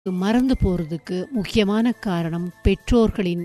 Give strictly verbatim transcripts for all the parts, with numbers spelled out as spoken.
மறந்து போறதுக்கு முக்கியமான காரணம் பெற்றோர்களின்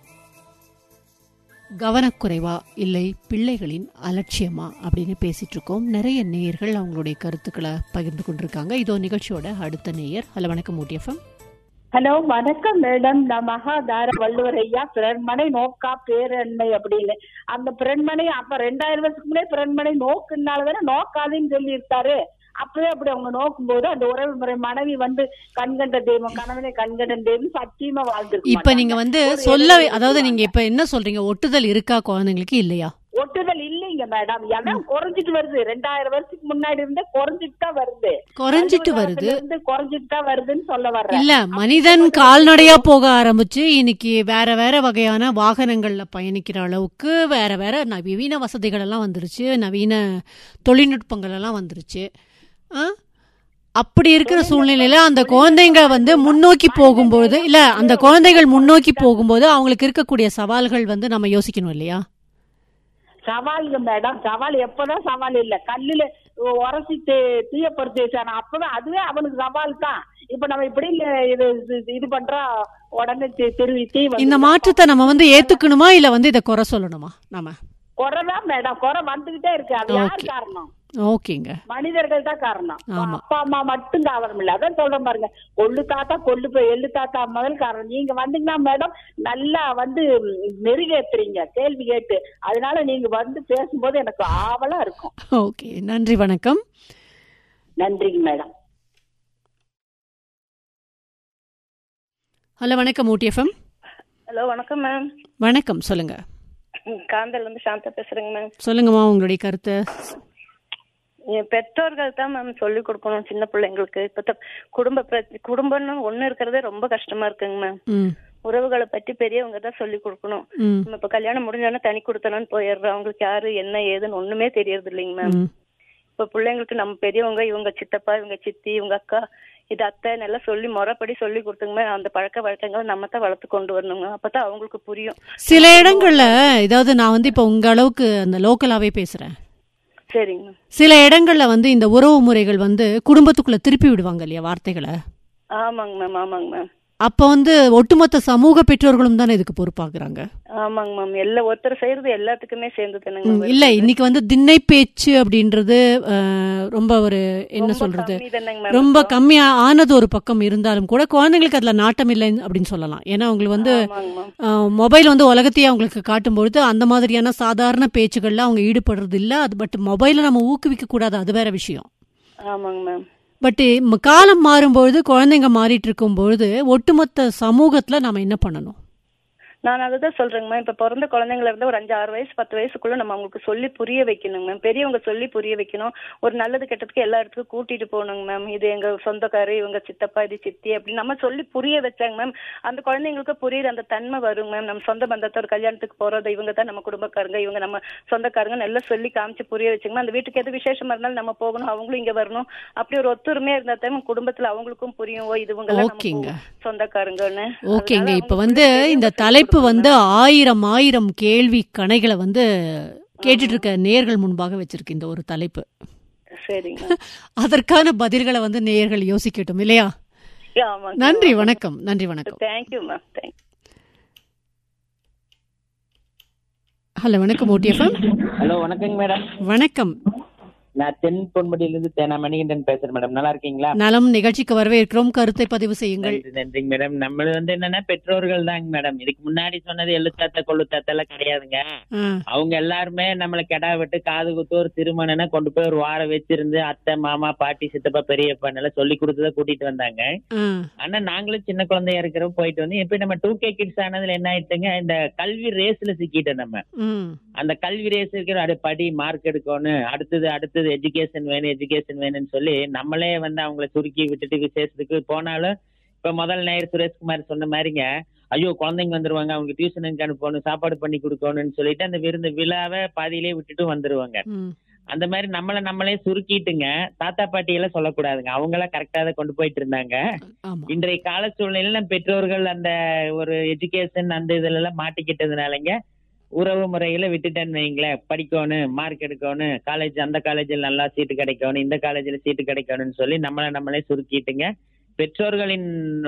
கவனக்குறைவா இல்லை பிள்ளைகளின் அலட்சியமா அப்படின்னு பேசிட்டு இருக்கோம். நிறைய நேயர்கள் அவங்களுடைய கருத்துக்களை பகிர்ந்து கொண்டிருக்காங்க. இதோ நிகழ்ச்சியோட அடுத்த நேயர். ஹலோ, வணக்கம் ஊட்டி எஃப்எம். ஹலோ, வணக்கம் மேடம். நான் மகாதார வள்ளுவர் ஐயா பிறன்மனை நோக்கா பேரண்மை அப்படின்னு அந்த பிறன்மனை அப்ப ரெண்டாயிரம் வருஷத்துக்கு முன்னே பிறன்மனை நோக்குனாலதானே நோக்காதுன்னு சொல்லி இருக்காரு. அப்பவே அப்படி அவங்க நோக்கும் போது அந்த உறவு முறை மனைவி வந்து கண்கண்ட தெய்வம் கணவனை கண்கண்ட தெய்வம் சத்தியமா வாழ்ந்துருக்கு. இப்ப நீங்க வந்து சொல்ல, அதாவது நீங்க இப்ப என்ன சொல்றீங்க, ஒட்டுதல் இருக்கா குழந்தைங்களுக்கு இல்லையா? ஒட்டுதல் இல்லைங்க மேடம். எல்லாம் குறைஞ்சிட்டு வருது. ரெண்டாயிரம் வருஷத்துக்கு முன்னாடி இருந்தே குறைஞ்சிட்டு தான் வருது. குறைஞ்சிட்டு வருது குறைஞ்சிட்டு தான் வருதுன்னு சொல்ல வர்றேன். இல்ல, மனிதன் கால்நடையா போக ஆரம்பிச்சு இன்னைக்கு வேற வேற வகையான வாகனங்கள்ல பயணிக்கிற அளவுக்கு வேற வேற நவீன வசதிகள் எல்லாம் வந்துருச்சு, நவீன தொழில்நுட்பங்கள் எல்லாம் வந்துருச்சு. அப்படி இருக்கிற சூழ்நிலையில அந்த குழந்தைங்க வந்து முன்னோக்கி போகும்போது இல்ல அந்த குழந்தைகள் முன்னோக்கி போகும்போது அவங்களுக்கு இருக்கக்கூடிய சவால்கள் வந்து நம்ம யோசிக்கணும் இல்லையா? சவாலுங்க மேடம். சவால் எப்பதான் சவால் இல்ல, கல்லுல உரசி தீயப்படுத்தி வச்சான அப்பதான் அதுவே அவனுக்கு சவால் தான். இப்ப நம்ம இப்படி இது இது பண்றா உடனே தெருவி தீ. இந்த மாற்றத்தை நம்ம வந்து ஏத்துக்கணுமா இல்ல வந்து இதை குறை சொல்லணுமா? நம்ம குறைதான் மேடம், குறை வந்துகிட்டே இருக்கு. அது யார் காரணம்? ஓகேங்க, மனிதர்கள் தான் காரணம். அப்பா அம்மா மட்டும் காரணம் இல்ல. அதான் சொல்றேன் பாருங்க, கொள்ளு தாத்தா கொள்ளு போய் எள்ளு தாத்தா முதல் காரணம். நீங்க வந்தீங்கன்னா மேடம் நல்லா வந்து மெருகேத்துறீங்க கேள்வி கேட்டு. அதனால நீங்க வந்து பேசும்போது எனக்கு ஆவலா இருக்கும். ஓகே, நன்றி, வணக்கம். நன்றிங்க மேடம். ஹலோ, வணக்கம் ஊட்டி எஃப்எம். ஹலோ, வணக்கம் மேம். வணக்கம், சொல்லுங்க. காந்தல் வந்து சாந்தா பேசுறேங்க மேம். சொல்லுங்கம்மா, உங்களுடைய கருத்து. பெற்றோர்கள் தான் மேம் சொல்லிக் கொடுக்கணும் சின்ன பிள்ளைங்களுக்கு. இப்ப குடும்ப குடும்பம்னு ஒண்ணு இருக்கிறதே ரொம்ப கஷ்டமா இருக்குங்க மேம். உறவுகளை பற்றி பெரியவங்க தான் சொல்லி கொடுக்கணும். நம்ம இப்ப கல்யாணம் முடிஞ்சோன்னா தனி கொடுத்தனு போயிடுறோம். அவங்களுக்கு யாரு என்ன ஏதுன்னு ஒண்ணுமே தெரியறது இல்லைங்க மேம். இப்ப பிள்ளைங்களுக்கு நம்ம பெரியவங்க, இவங்க சித்தப்பா, இவங்க சித்தி, இவங்க அக்கா, இது அத்தை நல்லா சொல்லி முறைப்படி சொல்லி கொடுத்துங்க. அந்த பழக்க வழக்கங்களை நம்ம தான் வளர்த்து கொண்டு வரணுங்க. அப்பதான் அவங்களுக்கு புரியும். சில இடங்கள்ல, இதாவது நான் வந்து இப்ப உங்க அளவுக்கு அந்த லோக்கலாவே பேசுறேன். சரிங்க. சில இடங்கள்ல வந்து இந்த உறவு முறைகள் வந்து குடும்பத்துக்குள்ள திருப்பி விடுவாங்க இல்லையா வார்த்தைகளை? ஆமாங்க மேம், ஆமாங்க மேம். அப்ப வந்து ஒட்டுமொத்த சமூக பெற்றோர்களும் தானே இதுக்கு பொறுப்பாக்குறாங்க. ஆமாங்க மேம். எல்லா ஒருத்தர் செய்யறது எல்லாத்துக்குமே சேர்ந்து தானங்க. இல்ல, இன்னைக்கு வந்து திண்ணை பேச்சு அப்படின்றது ரொம்ப ஒரு என்ன சொல்றது ரொம்ப கம்மியா ஆனது ஒரு பக்கம் இருந்தாலும் கூட குழந்தைங்களுக்கு அதுல நாட்டம் இல்லை அப்படின்னு சொல்லலாம். ஏன்னா அவங்களுக்கு வந்து மொபைல் வந்து உலகத்தையே அவங்களுக்கு காட்டும்பொழுது அந்த மாதிரியான சாதாரண பேச்சுகள்ல அவங்க ஈடுபடுறது இல்ல. அது பட் மொபைல நம்ம ஊக்குவிக்க கூடாது, அது வேற விஷயம். ஆமாங்க மேம். பட் காலம் மாறும்பொழுது குழந்தைங்க மாறிட்டு இருக்கும் பொழுது ஒட்டுமொத்த சமூகத்துல நாம என்ன பண்ணணும்? நான் அதுதான் சொல்றேங்க மேம். இப்ப பிறந்த குழந்தைங்கள இருந்து ஒரு அஞ்சு ஆறு வயசு பத்து வயசுக்குள்ள நம்ம அவங்களுக்கு சொல்லி புரிய வைக்கணுங்க மேம். பெரியவங்க சொல்லி புரிய வைக்கணும். ஒரு நல்லது கெட்டதுக்கு எல்லா இடத்துக்கும் கூட்டிட்டு போகணுங்க மேம். இது எங்க சொந்தக்காரு, இவங்க சித்தப்பா, இது சித்தி அப்படின்னு நம்ம சொல்லி புரிய வச்சாங்க மேம். அந்த குழந்தைங்களுக்கு புரியுற அந்த தன்மை வருங்க மேம். நம்ம சொந்த பந்தத்தை ஒரு கல்யாணத்துக்கு போறது, இவங்க தான் நம்ம குடும்பக்காரங்க, இவங்க நம்ம சொந்தக்காரங்க நல்லா சொல்லி காமிச்சு புரிய வச்சுங்க. அந்த வீட்டுக்கு எது விசேஷமா இருந்தாலும் நம்ம போகணும், அவங்களும் இங்க வரணும். அப்படி ஒரு ஒத்துரிமையா இருந்தா தான் குடும்பத்துல அவங்களுக்கும் புரியும், ஓ இதுவங்க சொந்தக்காரங்கன்னு. ஓகேங்க, இப்ப வந்து இந்த தலைப்பு வந்து ஆயிரம் ஆயிரம் கேள்வி கணைகளை வந்து கேட்டுட்டு இருக்க நேயர்கள் முன்பாக வச்சிருக்கு இந்த ஒரு தலைப்பு. சரிங்க. அதற்கான பதில்களை வந்து நேயர்கள் யோசிக்கட்டும் இல்லையா? நன்றி, வணக்கம். நன்றி, வணக்கம். Thank you ma'am. தேங்க்யூ. ஹலோ, வணக்கம் ஊட்டி எஃப்எம். ஹலோ, வணக்கங்க மேடம். வணக்கம். நான் தென் பொன்முடியிலிருந்து தேனா மணிகண்டன் பேசுறேன் மேடம். நல்லா இருக்கீங்களா? நலம். நிகழ்ச்சிக்கு வரவேற்கிறோம். கருத்தை பதிவு செய்யுங்கள். நன்றிங்க மேடம். நம்ம வந்து என்னன்னா பெற்றோர்கள் தாங்க மேடம். இதுக்கு முன்னாடி சொன்னது எழுத்தாத்த கொள்ளுத்தாத்த எல்லாம் கிடையாதுங்க. அவங்க எல்லாருமே நம்மளை கெடா விட்டு காது குத்து ஒரு திருமணம்னா கொண்டு போய் ஒரு வாரம் வச்சிருந்து அத்தை மாமா பாட்டி சித்தப்பா பெரியப்பா எல்லாம் சொல்லி கொடுத்ததை கூட்டிட்டு வந்தாங்க. ஆனா நாங்களும் சின்ன குழந்தையா இருக்கிற போயிட்டு வந்து இப்ப நம்ம டூ கே கிட்ஸ் ஆனதுல என்ன ஆயிடுச்சுங்க, இந்த கல்வி ரேஸ்ல சிக்கிட்டோம். நம்ம அந்த கல்வி ரேஸ் இருக்கிற அது படி மார்க் எடுக்கணும், அடுத்தது அடுத்தது எஜுகேஷன் வேணும் எஜுகேஷன் வேணும்னு சொல்லி நம்மளே வந்து அவங்கள சுருக்கி விட்டுட்டு விசேஷத்துக்கு போனாலும் இப்ப முதல் நேயர் சுரேஷ்குமார் சொன்ன மாதிரிங்க, ஐயோ குழந்தைங்க வந்துருவாங்க, அவங்க டியூஷனுக்கு அனுப்பணும், சாப்பாடு பண்ணி கொடுக்கணும்னு சொல்லிட்டு அந்த விருந்து விழாவை பாதியிலே விட்டுட்டு வந்துருவாங்க. அந்த மாதிரி நம்மள நம்மளே சுருக்கிட்டுங்க. தாத்தா பாட்டி எல்லாம் சொல்லக்கூடாதுங்க, அவங்க எல்லாம் கரெக்டா தான் கொண்டு போயிட்டு இருந்தாங்க. இன்றைய கால சூழ்நிலையில பெற்றோர்கள் அந்த ஒரு எஜுகேஷன் அந்த இதுல எல்லாம் மாட்டிக்கிட்டதுனாலங்க உறவு முறைகளை விட்டுட்டேன்னு வைங்களேன். படிக்கணும், மார்க் எடுக்கணும், காலேஜ் அந்த காலேஜில் நல்லா சீட்டு கிடைக்கணும், இந்த காலேஜில் சீட்டு கிடைக்கணும்னு சொல்லி நம்மளை நம்மளே சுருக்கிட்டுங்க பெற்றோர்களின்